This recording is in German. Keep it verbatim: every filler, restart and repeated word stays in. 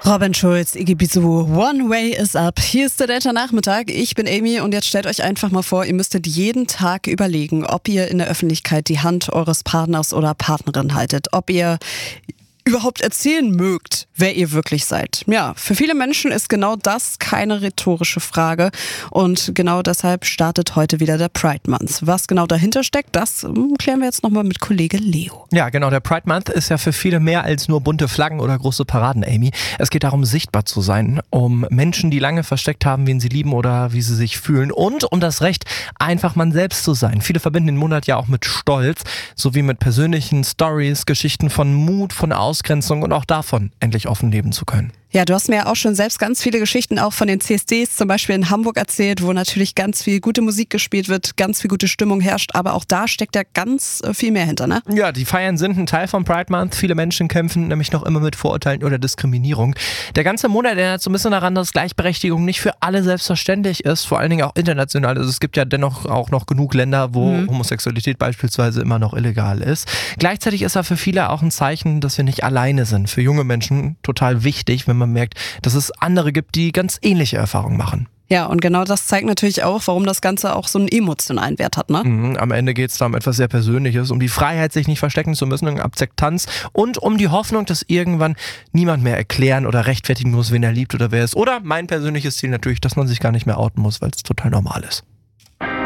Robin Schulz, Iggy Bizou, One Way is Up. Hier ist der Delta-Nachmittag. Ich bin Amy und jetzt stellt euch einfach mal vor, ihr müsstet jeden Tag überlegen, ob ihr in der Öffentlichkeit die Hand eures Partners oder Partnerin haltet, ob ihr überhaupt erzählen mögt, wer ihr wirklich seid. Ja, für viele Menschen ist genau das keine rhetorische Frage und genau deshalb startet heute wieder der Pride Month. Was genau dahinter steckt, das klären wir jetzt nochmal mit Kollege Leo. Ja, genau, der Pride Month ist ja für viele mehr als nur bunte Flaggen oder große Paraden, Amy. Es geht darum, sichtbar zu sein, um Menschen, die lange versteckt haben, wen sie lieben oder wie sie sich fühlen und um das Recht, einfach man selbst zu sein. Viele verbinden den Monat ja auch mit Stolz, sowie mit persönlichen Stories, Geschichten von Mut, von Ausgrenzung und auch davon, endlich offen leben zu können. Ja, du hast mir ja auch schon selbst ganz viele Geschichten auch von den C S Ds zum Beispiel in Hamburg erzählt, wo natürlich ganz viel gute Musik gespielt wird, ganz viel gute Stimmung herrscht, aber auch da steckt ja ganz viel mehr hinter, ne? Ja, die Feiern sind ein Teil von Pride Month. Viele Menschen kämpfen nämlich noch immer mit Vorurteilen oder Diskriminierung. Der ganze Monat erinnert so ein bisschen daran, dass Gleichberechtigung nicht für alle selbstverständlich ist, vor allen Dingen auch international. Also es gibt ja dennoch auch noch genug Länder, wo mhm. Homosexualität beispielsweise immer noch illegal ist. Gleichzeitig ist er für viele auch ein Zeichen, dass wir nicht alleine sind. Für junge Menschen total wichtig, wenn man merkt, dass es andere gibt, die ganz ähnliche Erfahrungen machen. Ja, und genau das zeigt natürlich auch, warum das Ganze auch so einen emotionalen Wert hat, ne? Mhm, am Ende geht es da um etwas sehr Persönliches, um die Freiheit, sich nicht verstecken zu müssen, um Akzeptanz und um die Hoffnung, dass irgendwann niemand mehr erklären oder rechtfertigen muss, wen er liebt oder wer ist. Oder mein persönliches Ziel natürlich, dass man sich gar nicht mehr outen muss, weil es total normal ist.